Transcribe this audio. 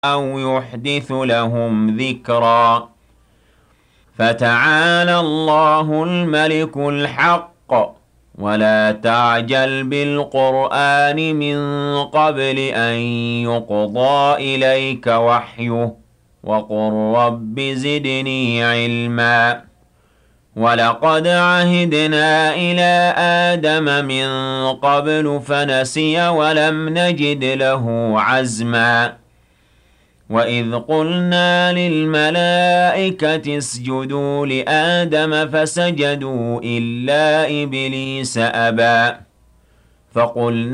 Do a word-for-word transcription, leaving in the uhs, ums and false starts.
أَوْ يُحْدِثُ لَهُمْ ذِكْرًا فَتَعَالَى اللَّهُ الْمَلِكُ الْحَقُّ وَلَا تَعْجَلْ بِالْقُرْآنِ مِن قَبْلِ أَن يُقْضَىٰ إِلَيْكَ وَحْيُهُ وَقُل رَّبِّ زِدْنِي عِلْمًا وَلَقَدْ عَهِدْنَا إِلَىٰ آدَمَ مِن قَبْلُ فَنَسِيَ وَلَمْ نَجِدْ لَهُ عَزْمًا وَإِذْ قُلْنَا لِلْمَلَائِكَةِ اسْجُدُوا لِآدَمَ فَسَجَدُوا إِلَّا إِبْلِيسَ أَبَىٰ فَقُلْنَا